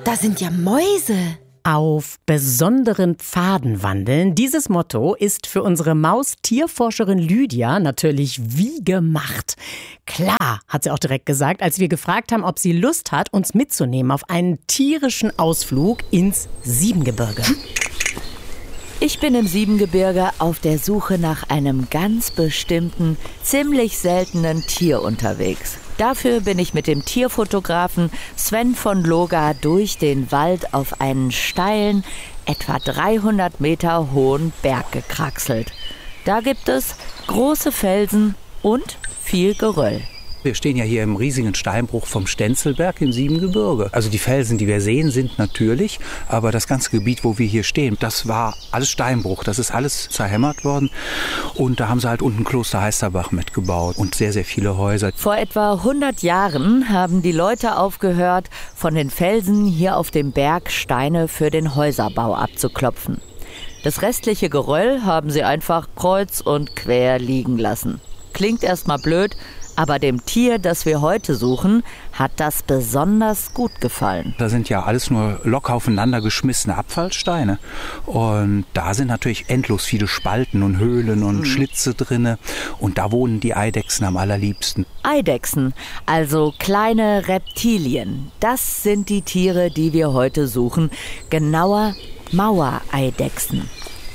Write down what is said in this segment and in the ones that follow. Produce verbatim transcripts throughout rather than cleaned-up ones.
Da sind ja Mäuse. Auf besonderen Pfaden wandeln. Dieses Motto ist für unsere Maustierforscherin Lydia natürlich wie gemacht. Klar, hat sie auch direkt gesagt, als wir gefragt haben, ob sie Lust hat, uns mitzunehmen auf einen tierischen Ausflug ins Siebengebirge. Ich bin im Siebengebirge auf der Suche nach einem ganz bestimmten, ziemlich seltenen Tier unterwegs. Dafür bin ich mit dem Tierfotografen Sven von Loga durch den Wald auf einen steilen, etwa dreihundert Meter hohen Berg gekraxelt. Da gibt es große Felsen und viel Geröll. Wir stehen ja hier im riesigen Steinbruch vom Stenzelberg im Siebengebirge. Also die Felsen, die wir sehen, sind natürlich, aber das ganze Gebiet, wo wir hier stehen, das war alles Steinbruch. Das ist alles zerhämmert worden und da haben sie halt unten Kloster Heisterbach mitgebaut und sehr, sehr viele Häuser. Vor etwa hundert Jahren haben die Leute aufgehört, von den Felsen hier auf dem Berg Steine für den Häuserbau abzuklopfen. Das restliche Geröll haben sie einfach kreuz und quer liegen lassen. Klingt erstmal blöd, aber dem Tier, das wir heute suchen, hat das besonders gut gefallen. Da sind ja alles nur locker aufeinander geschmissene Abfallsteine. Und da sind natürlich endlos viele Spalten und Höhlen und mhm. Schlitze drinne. Und da wohnen die Eidechsen am allerliebsten. Eidechsen, also kleine Reptilien. Das sind die Tiere, die wir heute suchen. Genauer Mauereidechsen.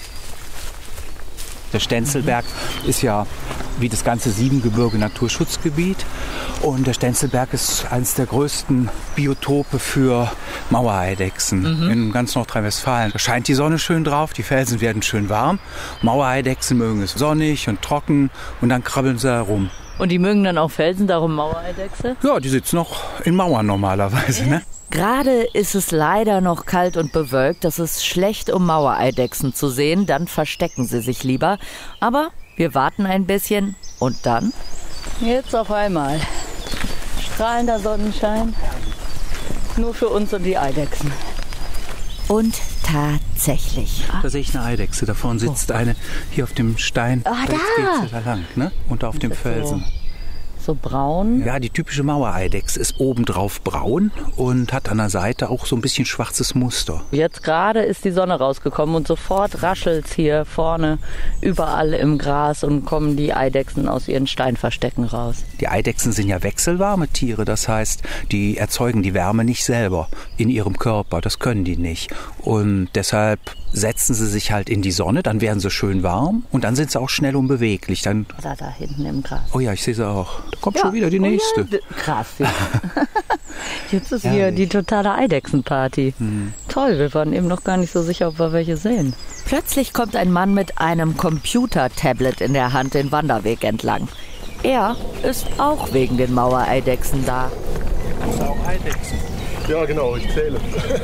Der Stenzelberg ist ja wie das ganze Siebengebirge Naturschutzgebiet. Und der Stenzelberg ist eines der größten Biotope für Mauereidechsen mhm. in ganz Nordrhein-Westfalen. Da scheint die Sonne schön drauf, die Felsen werden schön warm. Mauereidechsen mögen es sonnig und trocken und dann krabbeln sie herum. Und die mögen dann auch Felsen, darum Mauereidechse? Ja, die sitzen noch in Mauern normalerweise, ne? Gerade ist es leider noch kalt und bewölkt. Das ist schlecht, um Mauereidechsen zu sehen. Dann verstecken sie sich lieber. Aber wir warten ein bisschen und dann? Jetzt auf einmal. Strahlender Sonnenschein. Nur für uns und die Eidechsen. Und tatsächlich. Da sehe ich eine Eidechse. Da vorne sitzt eine hier auf dem Stein. Ah, da. Jetzt geht sie da lang, ne? Und da auf dem Felsen. So braun. Ja, die typische Mauereidechse ist obendrauf braun und hat an der Seite auch so ein bisschen schwarzes Muster. Jetzt gerade ist die Sonne rausgekommen und sofort raschelt's hier vorne überall im Gras und kommen die Eidechsen aus ihren Steinverstecken raus. Die Eidechsen sind ja wechselwarme Tiere, das heißt, die erzeugen die Wärme nicht selber in ihrem Körper, das können die nicht. Und deshalb setzen sie sich halt in die Sonne, dann werden sie schön warm und dann sind sie auch schnell und beweglich. Dann da, da hinten im Gras. Oh ja, ich sehe sie auch. Da kommt ja. schon wieder die nächste. Oh ja, krass. Ja. Jetzt ist hier die totale Eidechsenparty. Hm. Toll, wir waren eben noch gar nicht so sicher, ob wir welche sehen. Plötzlich kommt ein Mann mit einem Computer-Tablet in der Hand den Wanderweg entlang. Er ist auch wegen den Mauereidechsen da. Das sind auch Eidechsen. Ja, genau, ich zähle.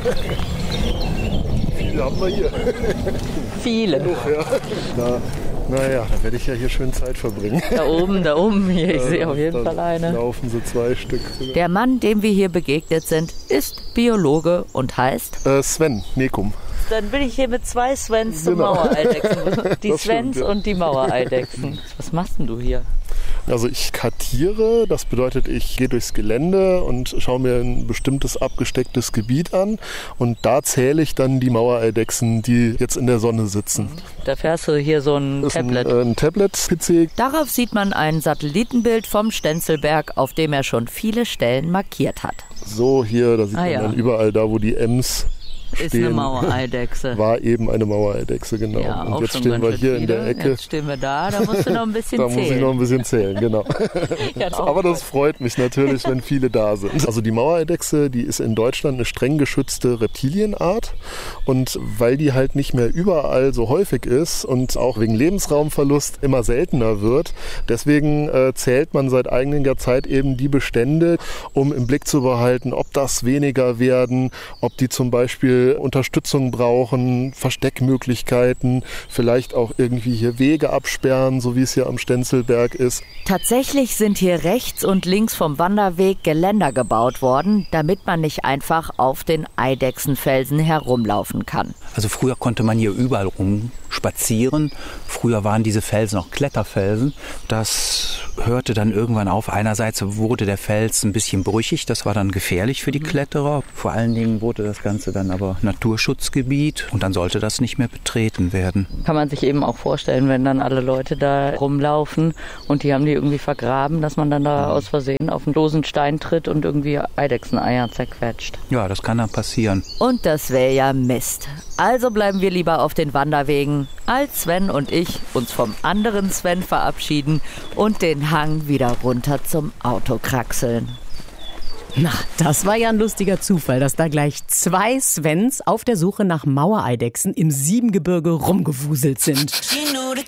Viele haben wir hier. Viele. Genug, ja. Na, naja, da werde ich ja hier schön Zeit verbringen. Da oben, da oben hier, ich ja, sehe auf jeden Fall eine. Laufen so zwei Stück. Der Mann, dem wir hier begegnet sind, ist Biologe und heißt? Äh, Sven Nekum. Dann bin ich hier mit zwei Svens zum Genau. Mauereidechsen. Die Das Svens stimmt, ja. und die Mauereidechsen. Was machst denn du hier? Also ich kartiere, das bedeutet, ich gehe durchs Gelände und schaue mir ein bestimmtes abgestecktes Gebiet an und da zähle ich dann die Mauereidechsen, die jetzt in der Sonne sitzen. Dafür hast du hier so ein Das ist Tablet. Ein, äh, ein Tablet-P C. Darauf sieht man ein Satellitenbild vom Stenzelberg, auf dem er schon viele Stellen markiert hat. So hier, da sieht Ah, man ja. dann überall da, wo die Ems Ist stehen, eine Mauereidechse. war eben eine Mauereidechse, genau. Ja, und auch jetzt schon stehen ganz wir schön hier in der viele. Ecke. Jetzt stehen wir da, da musst du noch ein bisschen Da zählen. muss ich noch ein bisschen zählen, genau. Ja, das Aber das freut mich natürlich, wenn viele da sind. Also die Mauereidechse, die ist in Deutschland eine streng geschützte Reptilienart. Und weil die halt nicht mehr überall so häufig ist und auch wegen Lebensraumverlust immer seltener wird, deswegen äh, zählt man seit einiger Zeit eben die Bestände, um im Blick zu behalten, ob das weniger werden, ob die zum Beispiel Beispiel Unterstützung brauchen, Versteckmöglichkeiten, vielleicht auch irgendwie hier Wege absperren, so wie es hier am Stänzelberg ist. Tatsächlich sind hier rechts und links vom Wanderweg Geländer gebaut worden, damit man nicht einfach auf den Eidechsenfelsen herumlaufen kann. Also früher konnte man hier überall rumspazieren. Früher waren diese Felsen auch Kletterfelsen. Das hörte dann irgendwann auf. Einerseits wurde der Fels ein bisschen brüchig, das war dann gefährlich für die Kletterer. Vor allen Dingen wurde das Ganze dann aber Naturschutzgebiet und dann sollte das nicht mehr betreten werden. Kann man sich eben auch vorstellen, wenn dann alle Leute da rumlaufen und die haben die irgendwie vergraben, dass man dann da aus Versehen auf einen losen Stein tritt und irgendwie Eidechseneier zerquetscht. Ja, das kann dann passieren. Und das wäre ja Mist. Also bleiben wir lieber auf den Wanderwegen, als Sven und ich uns vom anderen Sven verabschieden und den Hang wieder runter zum Auto kraxeln. Na, das war ja ein lustiger Zufall, dass da gleich zwei Svens auf der Suche nach Mauereidechsen im Siebengebirge rumgewuselt sind.